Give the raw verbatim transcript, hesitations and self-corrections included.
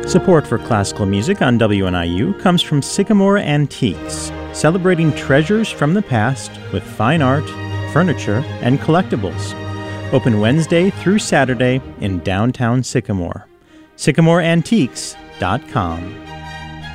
Support for classical music on W N I U comes from Sycamore Antiques, celebrating treasures from the past with fine art, furniture, and collectibles. Open Wednesday through Saturday in downtown Sycamore. sycamore antiques dot com.